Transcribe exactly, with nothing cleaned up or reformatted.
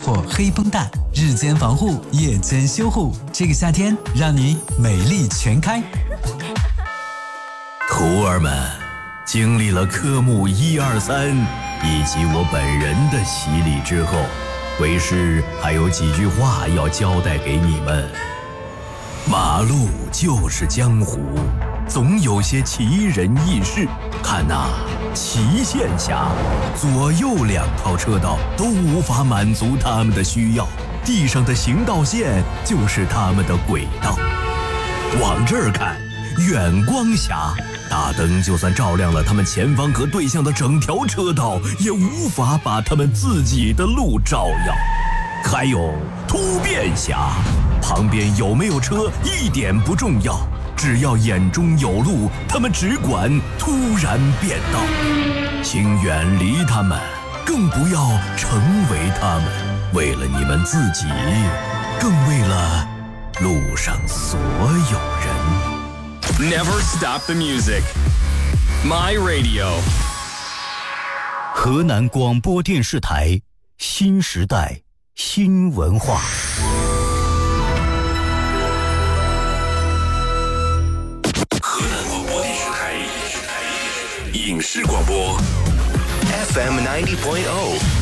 或黑绷带，日间防护，夜间修护。这个夏天，让你美丽全开。 徒儿们，经历了科目一二三以及我本人的洗礼之后，为师还有几句话要交代给你们。马路就是江湖，总有些奇人异事。看呐、啊，齐县峡左右两套车道都无法满足他们的需要，地上的行道线就是他们的轨道。往这儿看，远光峡大灯就算照亮了他们前方和对向的整条车道，也无法把他们自己的路照耀。还有突变峡，旁边有没有车一点不重要，只要眼中有路，他们只管突然变道。请远离他们，更不要成为他们。为了你们自己，更为了路上所有人。 Never stop the music. My Radio. 河南广播电视台新时代新文化。 河南广播电视台影视广播 F M ninety point oh